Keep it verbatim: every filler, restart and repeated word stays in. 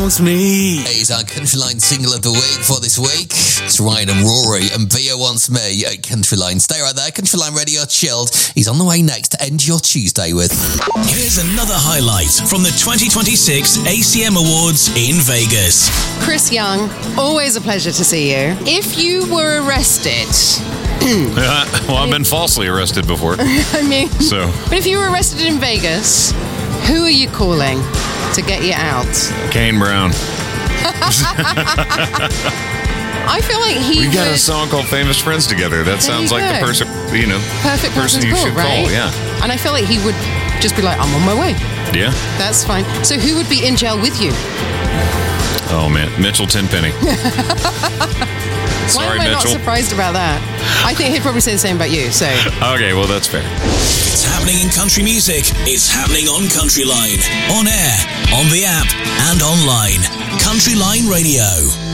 It's me. It's our Countryline single of the week for this week. It's Ryan and Rory and Via Wants Me at Countryline. Stay right there. Countryline Radio Chilled. He's on the way next to end your Tuesday with. Here's another highlight from the twenty twenty-six A C M Awards in Vegas. Chris Young, always a pleasure to see you. If you were arrested... uh, well, I've been falsely arrested before. I mean... So. But if you were arrested in Vegas, who are you calling to get you out? Kane Brown. I feel like he We got would... a song called Famous Friends Together. That There sounds you like go. the person, you know, Perfect person person you to should call, right? call, yeah. And I feel like he would just be like, I'm on my way. Yeah. That's fine. So who would be in jail with you? Oh, man. Mitchell Tenpenny. Why Sorry, am I Mitchell. not surprised about that? I think he'd probably say the same about you, so... Okay, well, that's fair. It's happening in country music. It's happening on Countryline. On air, on the app, and online. Countryline Radio.